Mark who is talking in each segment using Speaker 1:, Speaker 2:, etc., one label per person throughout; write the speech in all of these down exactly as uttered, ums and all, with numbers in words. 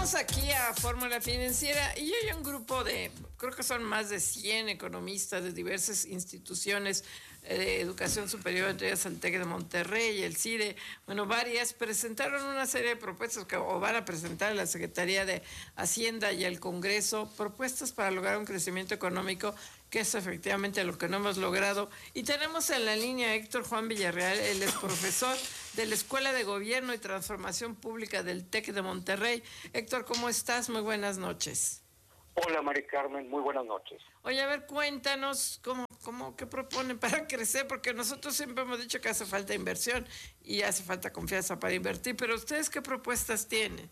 Speaker 1: Estamos aquí a Fórmula Financiera y hay un grupo de, creo que son más de cien economistas de diversas instituciones de educación superior, entre ellas el TEC de Monterrey, el CIDE, bueno, varias, presentaron una serie de propuestas que o van a presentar a la Secretaría de Hacienda y al Congreso, propuestas para lograr un crecimiento económico, que es efectivamente lo que no hemos logrado. Y tenemos en la línea a Héctor Juan Villarreal, él es profesor de la Escuela de Gobierno y Transformación Pública del TEC de Monterrey. Héctor, ¿cómo estás? Muy buenas noches.
Speaker 2: Hola, Mari Carmen, muy buenas noches.
Speaker 1: Oye, a ver, cuéntanos cómo, cómo, qué proponen para crecer, porque nosotros siempre hemos dicho que hace falta inversión y hace falta confianza para invertir, pero ¿ustedes qué propuestas tienen?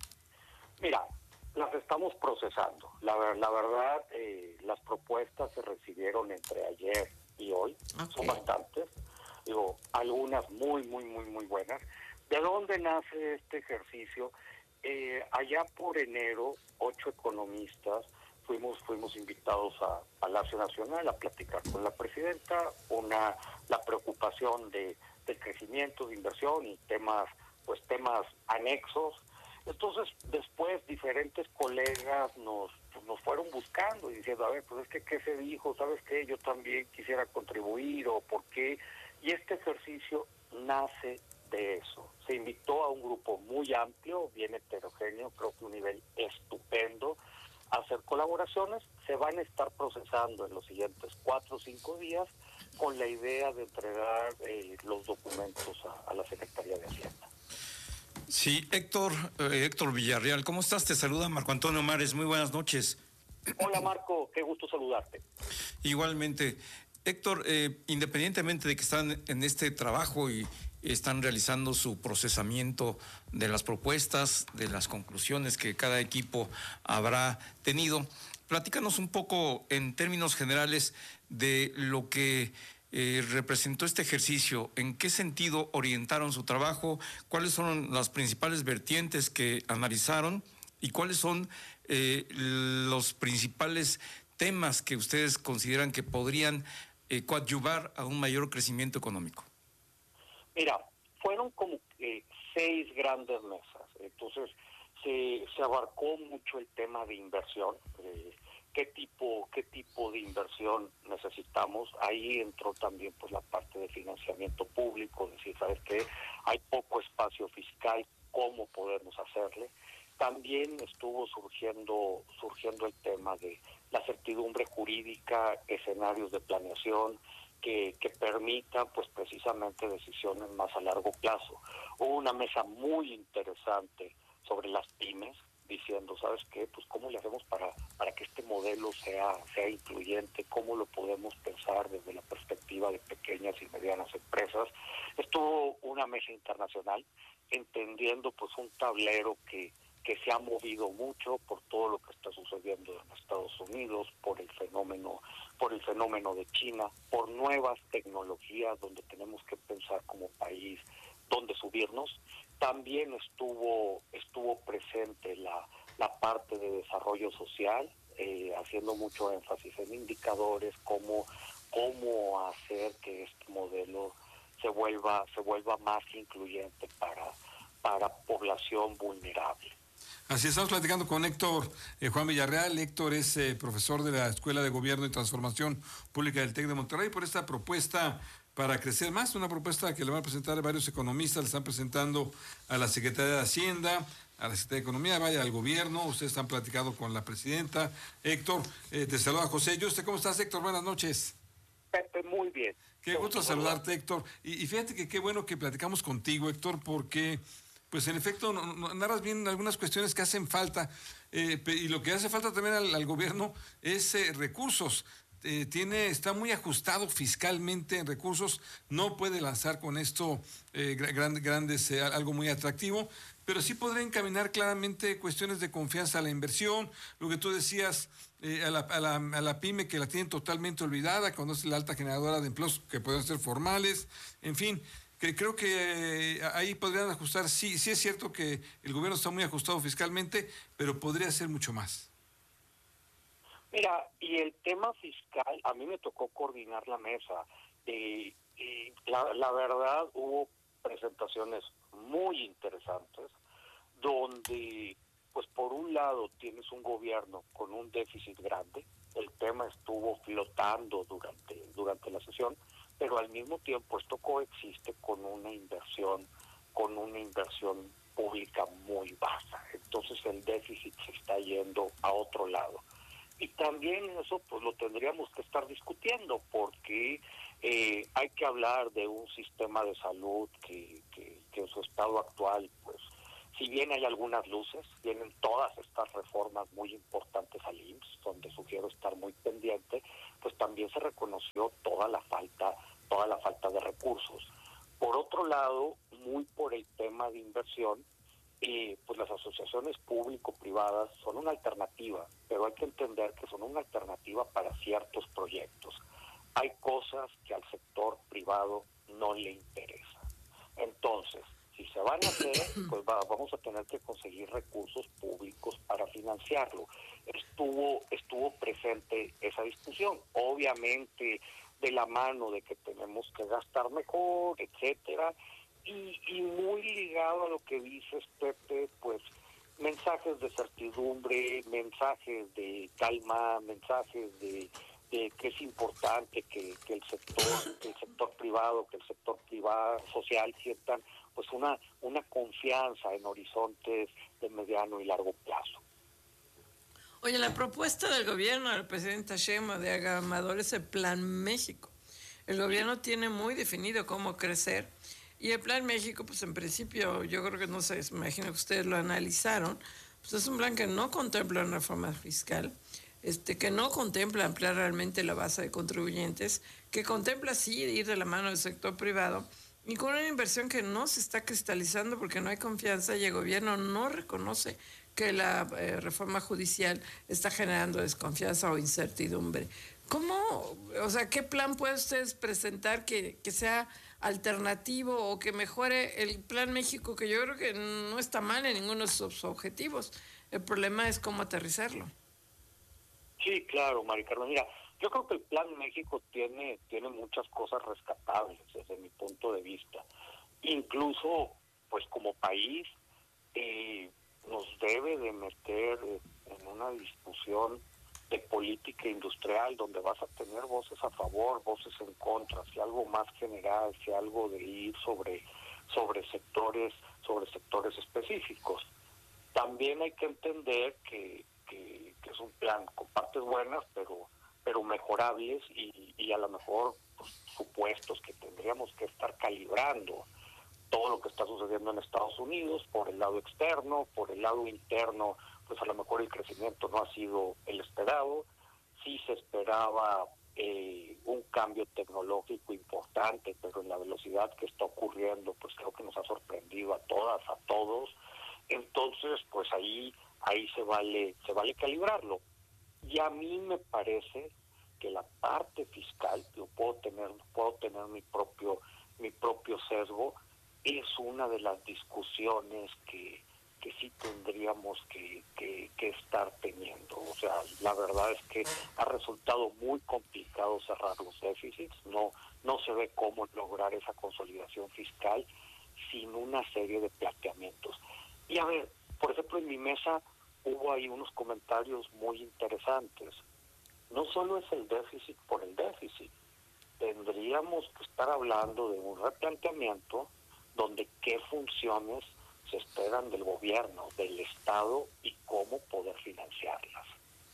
Speaker 2: Mira, las estamos procesando. La, la verdad, eh, las propuestas se recibieron entre ayer y hoy, okay. Son bastantes, digo, algunas muy, muy, muy, muy buenas. ¿De dónde nace este ejercicio? Eh, allá por enero, ocho economistas fuimos fuimos invitados a Palacio Nacional a platicar con la presidenta, una la preocupación de del crecimiento, de inversión y temas, pues temas anexos. Entonces, después diferentes colegas nos pues, nos fueron buscando y diciendo, a ver, pues es que qué se dijo, ¿sabes qué? Yo también quisiera contribuir o por qué. Y este ejercicio nace de eso. Se invitó a un grupo muy amplio, bien heterogéneo, creo que un nivel estupendo, a hacer colaboraciones. Se van a estar procesando en los siguientes cuatro o cinco días con la idea de entregar eh, los documentos a, a la Secretaría de Hacienda.
Speaker 3: Sí, Héctor, eh, Héctor Villarreal, ¿cómo estás? Te saluda Marco Antonio Mares, muy buenas noches.
Speaker 2: Hola Marco, qué gusto saludarte.
Speaker 3: Igualmente. Héctor, eh, independientemente de que están en este trabajo y están realizando su procesamiento de las propuestas, de las conclusiones que cada equipo habrá tenido, platícanos un poco en términos generales de lo que eh, representó este ejercicio, en qué sentido orientaron su trabajo, cuáles son las principales vertientes que analizaron y cuáles son eh, los principales temas que ustedes consideran que podrían eh, coadyuvar a un mayor crecimiento económico.
Speaker 2: Mira, fueron como eh, seis grandes mesas, entonces se, se abarcó mucho el tema de inversión, eh, qué tipo qué tipo de inversión necesitamos. Ahí entró también pues la parte de financiamiento público, decir, ¿sabes qué? Hay poco espacio fiscal, ¿cómo podemos hacerle? También estuvo surgiendo surgiendo el tema de la certidumbre jurídica, escenarios de planeación que, que permitan pues precisamente decisiones más a largo plazo. Hubo una mesa muy interesante sobre las pymes, diciendo, ¿sabes qué? Pues cómo le hacemos para para que este modelo sea sea incluyente, cómo lo podemos pensar desde la perspectiva de pequeñas y medianas empresas. Estuvo una mesa internacional entendiendo pues un tablero que que se ha movido mucho por todo lo que está sucediendo en Estados Unidos, por el fenómeno, por el fenómeno de China, por nuevas tecnologías donde tenemos que pensar como país dónde subirnos. También estuvo estuvo presente la la parte de desarrollo social, eh, haciendo mucho énfasis en indicadores, cómo cómo hacer que este modelo se vuelva se vuelva más incluyente para para población vulnerable.
Speaker 4: Así estamos platicando con Héctor eh, Juan Villarreal. Héctor es eh, profesor de la Escuela de Gobierno y Transformación Pública del TEC de Monterrey, por esta propuesta para crecer más, una propuesta que le van a presentar varios economistas, le están presentando a la Secretaría de Hacienda, a la Secretaría de Economía, vaya al gobierno. Ustedes han platicado con la presidenta. Héctor, eh, te saluda José Yuste. ¿Cómo estás, Héctor? Buenas noches.
Speaker 2: Pepe, muy bien.
Speaker 4: Qué gusto saludarte, Héctor. Y, y fíjate que qué bueno que platicamos contigo, Héctor, porque pues en efecto no, no, narras bien algunas cuestiones que hacen falta, eh, y lo que hace falta también al, al gobierno es eh, recursos. Eh, tiene está muy ajustado fiscalmente en recursos, no puede lanzar con esto eh, gran, grandes eh, algo muy atractivo, pero sí podrá encaminar claramente cuestiones de confianza a la inversión, lo que tú decías, eh, a, la, a, la, a la pyme que la tienen totalmente olvidada, cuando es la alta generadora de empleos que pueden ser formales, en fin. Que creo que eh, ahí podrían ajustar. Sí, sí es cierto que el gobierno está muy ajustado fiscalmente, pero podría ser mucho más.
Speaker 2: Mira, y el tema fiscal, a mí me tocó coordinar la mesa, y, y la, la verdad hubo presentaciones muy interesantes, donde, pues por lado tienes un gobierno con un déficit grande, el tema estuvo flotando durante, durante la sesión, pero al mismo tiempo esto coexiste con una inversión, con una inversión pública muy baja. Entonces el déficit se está yendo a otro lado. Y también eso pues lo tendríamos que estar discutiendo, porque eh, hay que hablar de un sistema de salud que, que, que en su estado actual, pues, si bien hay algunas luces, vienen todas estas reformas muy importantes al I M S S, donde sugiero estar muy pendiente, pues también se reconoció toda la falta, toda la falta de recursos. Por otro lado, muy por el tema de inversión, eh, pues las asociaciones público-privadas son una alternativa, pero hay que entender que son una alternativa para ciertos proyectos. Hay cosas que al sector privado no le interesan. Entonces, si se van a hacer, pues va, vamos a tener que conseguir recursos públicos para financiarlo. Estuvo, estuvo presente esa discusión, obviamente de la mano de que tenemos que gastar mejor, etcétera, y, y muy ligado a lo que dices, Pepe, pues mensajes de certidumbre, mensajes de calma, mensajes de, de que es importante que, que el sector, que el sector privado, que el sector privado social sientan pues una, una confianza en horizontes de mediano y largo plazo.
Speaker 1: Oye, la propuesta del gobierno del presidente Sheinbaum de Agamador es el Plan México. El gobierno tiene muy definido cómo crecer y el Plan México, pues en principio, yo creo que no sé, me imagino que ustedes lo analizaron, pues es un plan que no contempla una reforma fiscal, este, que no contempla ampliar realmente la base de contribuyentes, que contempla sí ir de la mano del sector privado y con una inversión que no se está cristalizando porque no hay confianza y el gobierno no reconoce que la eh, reforma judicial está generando desconfianza o incertidumbre. ¿Cómo, o sea, qué plan pueden ustedes presentar que, que sea alternativo o que mejore el Plan México, que yo creo que no está mal en ninguno de sus objetivos? El problema es cómo aterrizarlo.
Speaker 2: Sí, claro, Mari Carmen. Mira, yo creo que el Plan México tiene, tiene muchas cosas rescatables desde mi punto de vista. Incluso, pues como país, eh, nos debe de meter en una discusión de política industrial donde vas a tener voces a favor, voces en contra, si algo más general, si algo de ir sobre, sobre sectores, sobre sectores específicos. También hay que entender que, que, que es un plan con partes buenas, pero, pero mejorables y, y a lo mejor pues, supuestos que tendríamos que estar calibrando. Todo lo que está sucediendo en Estados Unidos, por el lado externo, por el lado interno, pues a lo mejor el crecimiento no ha sido el esperado. Sí se esperaba eh, un cambio tecnológico importante, pero en la velocidad que está ocurriendo, pues creo que nos ha sorprendido a todas, a todos. Entonces, pues ahí, ahí se vale, se vale calibrarlo. Y a mí me parece que la parte fiscal, yo puedo tener, puedo tener mi propio, mi propio sesgo, es una de las discusiones que, que sí tendríamos que, que, que estar teniendo. O sea, la verdad es que ha resultado muy complicado cerrar los déficits, no, no se ve cómo lograr esa consolidación fiscal sin una serie de planteamientos. Y a ver, por ejemplo, en mi mesa hubo ahí unos comentarios muy interesantes. No solo es el déficit por el déficit, tendríamos que estar hablando de un replanteamiento donde qué funciones se esperan del gobierno, del Estado y cómo poder financiarlas.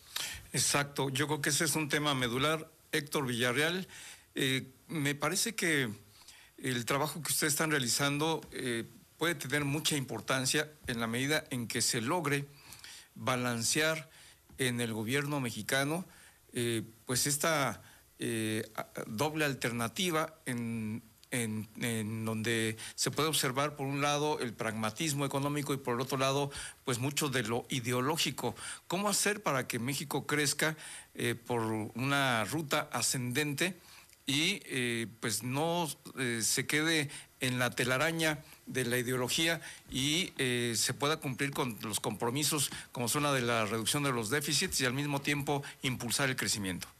Speaker 3: Exacto, yo creo que ese es un tema medular. Héctor Villarreal, eh, me parece que el trabajo que ustedes están realizando eh, puede tener mucha importancia en la medida en que se logre balancear en el gobierno mexicano eh, pues esta eh, doble alternativa en En, en donde se puede observar por un lado el pragmatismo económico y por el otro lado pues mucho de lo ideológico. ¿Cómo hacer para que México crezca eh, por una ruta ascendente y eh, pues no eh, se quede en la telaraña de la ideología y eh, se pueda cumplir con los compromisos como son la de la reducción de los déficits y al mismo tiempo impulsar el crecimiento?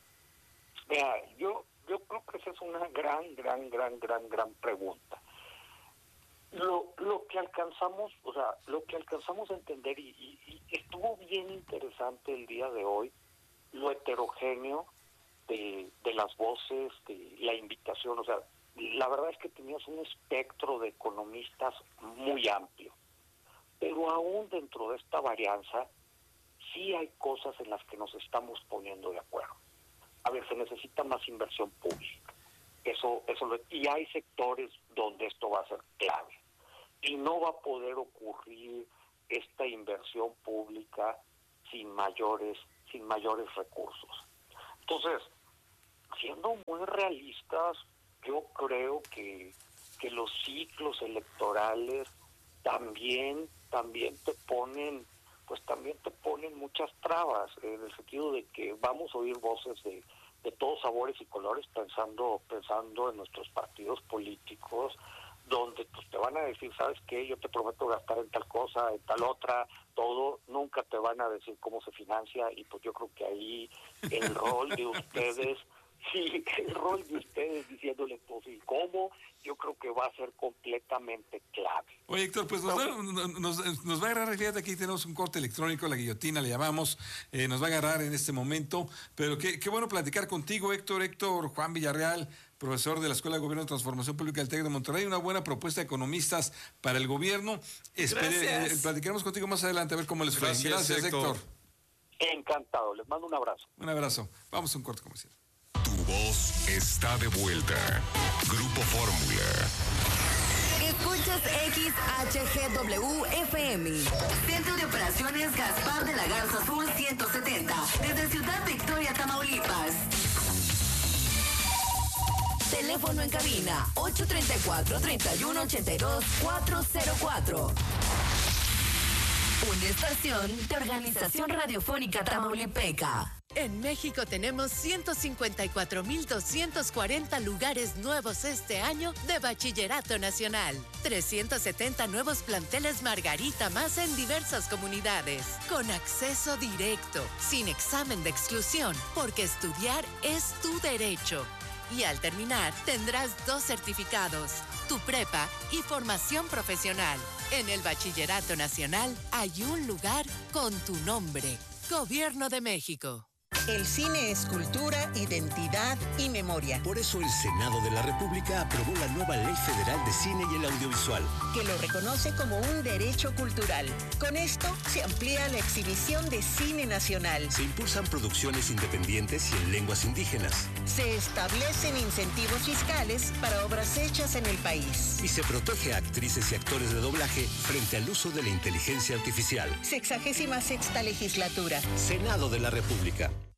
Speaker 2: Mira, yo Yo creo que esa es una gran, gran, gran, gran, gran pregunta. Lo, lo que alcanzamos, o sea, lo que alcanzamos a entender y, y, y estuvo interesante el día de hoy lo heterogéneo de, de las voces, de la invitación. O sea, la verdad es que tenías un espectro de economistas muy amplio. Pero aún dentro de esta varianza, sí hay cosas en las que nos estamos poniendo de acuerdo. A ver, se necesita más inversión pública. Eso, eso lo, y hay sectores donde esto va a ser clave. Y no va a poder ocurrir esta inversión pública sin mayores, sin mayores recursos. Entonces, siendo muy realistas, yo creo que, que los ciclos electorales también, también te ponen, pues también te ponen muchas trabas, en el sentido de que vamos a oír voces de, de todos sabores y colores pensando, pensando en nuestros partidos políticos, donde pues te van a decir, ¿sabes qué? Yo te prometo gastar en tal cosa, en tal otra, todo, nunca te van a decir cómo se financia, y pues yo creo que ahí el rol de ustedes, sí, el rol de ustedes diciéndole pues y cómo, yo creo que va a ser completamente clave.
Speaker 4: Oye, Héctor, pues nos, Pero, va, nos, nos va a agarrar, fíjate, aquí tenemos un corte electrónico, la guillotina le llamamos, eh, nos va a agarrar en este momento, pero qué, qué bueno platicar contigo, Héctor, Héctor Juan Villarreal, profesor de la Escuela de Gobierno y Transformación Pública del TEC de Monterrey, una buena propuesta de economistas para el gobierno. Espere, eh, platicaremos contigo más adelante a ver cómo les fue.
Speaker 3: Gracias,
Speaker 4: Gracias, Héctor.
Speaker 2: Héctor. Encantado, les mando un abrazo.
Speaker 4: Un abrazo. Vamos a un corte comercial.
Speaker 5: Tu voz está de vuelta. Grupo Fórmula.
Speaker 6: Escuchas X H G W F M. Centro de Operaciones Gaspar de la Garza Azul ciento setenta. Desde Ciudad Victoria, Tamaulipas. Teléfono en cabina ocho tres cuatro, tres uno ocho dos, cuatro cero cuatro. Una estación de Organización Radiofónica Tamaulipeca.
Speaker 7: En México tenemos ciento cincuenta y cuatro mil doscientos cuarenta lugares nuevos este año de Bachillerato Nacional. trescientos setenta nuevos planteles Margarita más en diversas comunidades. Con acceso directo, sin examen de exclusión, porque estudiar es tu derecho. Y al terminar, tendrás dos certificados, tu prepa y formación profesional. En el Bachillerato Nacional hay un lugar con tu nombre. Gobierno de México.
Speaker 8: El cine es cultura, identidad y memoria.
Speaker 9: Por eso el Senado de la República aprobó la nueva Ley Federal de Cine y el Audiovisual,
Speaker 8: que lo reconoce como un derecho cultural. Con esto se amplía la exhibición de cine nacional.
Speaker 9: Se impulsan producciones independientes y en lenguas indígenas.
Speaker 8: Se establecen incentivos fiscales para obras hechas en el país.
Speaker 9: Y se protege a actrices y actores de doblaje frente al uso de la inteligencia artificial.
Speaker 8: Sexagésima sexta legislatura.
Speaker 9: Senado de la República.